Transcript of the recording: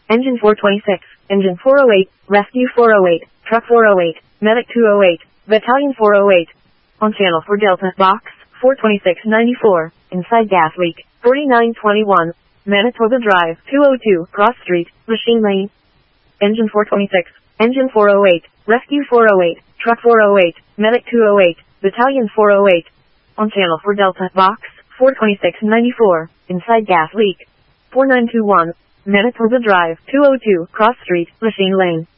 Engine 426, Engine 408, Rescue 408, Truck 408, Medic 208, Battalion 408. On channel 4 Delta, Box 42694, inside gas leak, 4921, Manitoba Drive, 202, Cross Street, Machine Lane. Engine 426, Engine 408, Rescue 408, Truck 408, Medic 208, Battalion 408. On channel 4 Delta, Box 42694, inside gas leak, 4921, Manitoba Drive, 202, Cross Street, Machine Lane.